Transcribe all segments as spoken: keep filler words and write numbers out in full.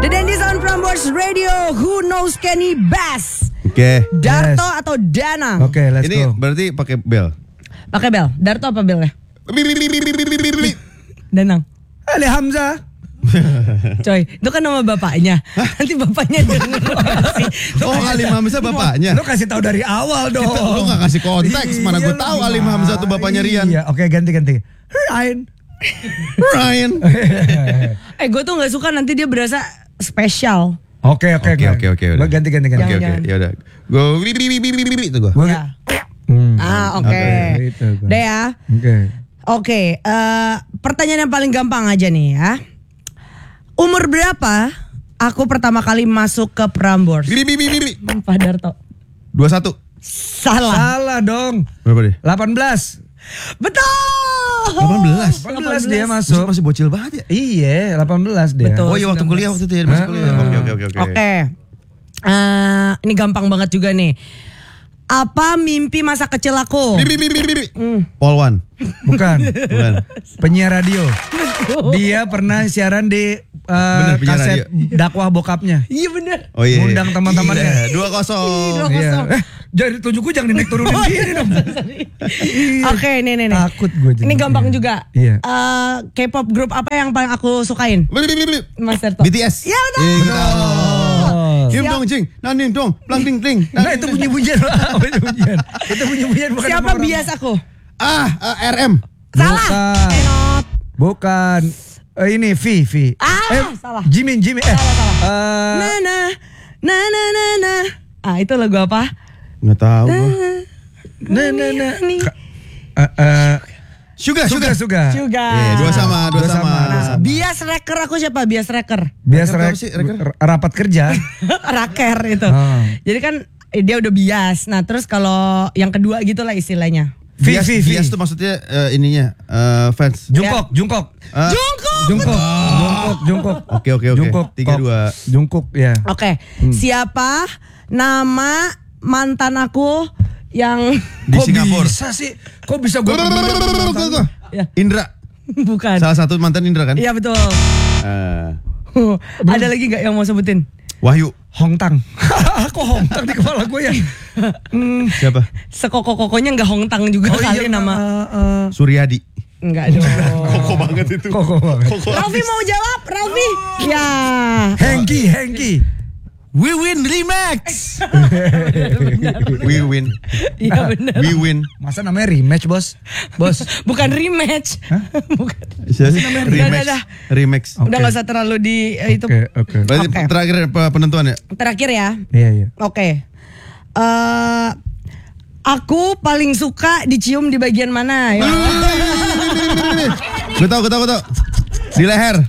The Dandies on Prambors Radio. Who knows Kenny best? Oke. Okay. Darto Yes. atau Danang? Oke, okay, let's Ini go. berarti pakai bel. Pakai bel. Darto apa belnya? Danang. Ali Hamzah. Coy, itu kan nama bapaknya. Nanti bapaknya denger. Oh, Alim Hamzah bapaknya. Lu kasih tahu dari awal dong. Kita, lu gak kasih konteks. Mana gue Iya, tahu lu Alim gimana? Hamzah tuh bapaknya Rian. Iya, oke ganti ganti. Ryan. Ryan. Eh, gue tuh nggak suka nanti dia berasa spesial. Oke oke Oke oke oke udah. Ganti ganti ganti. Oke oke Jangan. ya udah. Gue itu gue. Gua- Ya. Hmm. Ah, oke. Oke, itu, gua. Deh ya. Oke. Oke, eh, pertanyaan yang paling gampang aja nih ya. Umur berapa aku pertama kali masuk ke Prambors? Pak Darto. Dua satu. Salah. Salah dong. Berapa deh? delapan belas. Betul. delapan belas. delapan belas dia Masih, masuk. masih bocil banget ya. Iya, delapan belas dia. Betul. Oh iya waktu kuliah waktu itu ya masih kuliah. Oke oke oke oke. Oke. Eh, ini gampang banget juga nih. Apa mimpi masa kecil aku? Polwan. Bukan. Bukan. Penyiar radio. Dia pernah siaran di uh, Bener, penyiar kaset dakwah bokapnya. Iya bener. Oh iya. Ngundang teman-temannya. Dua kosong. Dua Iya. kosong. Eh, jadi tunjukku jangan dinaik turunin gini dong. Oke, nih nih nih. Takut gue jadi. Ini gampang Iya. juga. Iya. Eh, K-pop grup apa yang paling aku sukain? Mas Darto. B T S. Iya betul. Iya, kita. Oh. Kim dong jing, nanin dong, plang ting ting. Nah itu bunyi-bunyian. Oh, itu bunyian. Itu bunyi-bunyian bukan Siapa nama orang. bias aku? Ah, ah, R M. Salah. Bukan. Enot. Bukan. Eh, ini V V. Ah, eh, salah. Jimin Jimin. Eh. Salah, salah. eh, Na na na na na na. Ah, itu lagu apa? Nggak tahu gua. Nah, nah, nah. Nih. eh, eh, Suga, Suga, suga. Suga. Juga. Iya, dua sama, dua, Dua sama. sama. Nah, bias reker aku siapa? Bias reker. Biasa Reker apa rek- sih, reker? r- rapat kerja. Raker itu. Oh. Jadi kan eh, dia udah bias. Nah, terus kalau yang kedua gitulah istilahnya. V Bias, V V. bias tuh maksudnya eh, ininya eh, fans. Jungkook, Jungkook. Ah, Jungkook. Jungkook, Jungkook, Jungkook. Oke oke oke. Jungkook, Tiga Kok. dua. Jungkook ya. Oke. Hmm. Siapa nama mantan aku yang Di Kok Singapura. bisa sih? Kok bisa gue Ya. Indra. bukan? Salah satu mantan Indra kan? Iya betul. Eh, Ada lagi nggak yang mau sebutin? Wahyu. Hongtang. Kok Hongtang di kepala gue ya? Hmm. Siapa? Sekoko-kokonya nggak Hongtang juga kali nama. uh, uh, Suryadi. Enggak dong. Koko banget itu. Koko banget. Raffi mau jawab, Raffi. Ya. Hengki, Hengki. We win remix. We win. Iya benar. We win. Masa namanya rematch, Bos? Bos. Bukan rematch. Bukan. Siapa sih? Udah, Remix. udah, udah. Remix. Udah nggak usah terlalu di eh, itu. Oke, oke. Berarti Oke. terakhir apa penentuan ya? Terakhir ya. Iya, iya. Oke. Eh aku paling suka dicium di bagian mana ya? Gue tau, gue tau, gue tau. Di leher.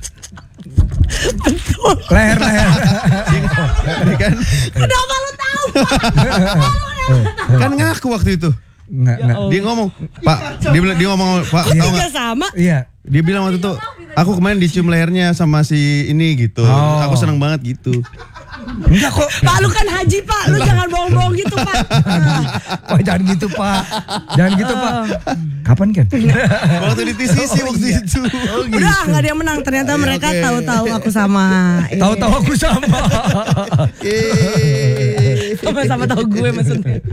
Leher, leher. Ini kan, Kenapa lu tahu? kan ngaku waktu itu. Enggak, enggak. Dia ngomong, Pak, dia bilang dia ngomong, Pak, Kok tahu juga nggak? sama? Iya. Dia bilang waktu itu, aku kemarin dicium lehernya sama si ini gitu. Oh. Aku seneng banget gitu. Enggak kok. Pak lu kan haji Pak, lu jangan bohong-bohong gitu Pak. Wah, jangan gitu, Pak. Jangan gitu, Pak. Kapan kan? Waktu di T C C waktu itu. Udah nggak ada yang menang. Ternyata Iya, mereka oke. tahu-tahu aku sama. Tahu-tahu aku sama. Yeay. Sama-sama tahu gue maksudnya.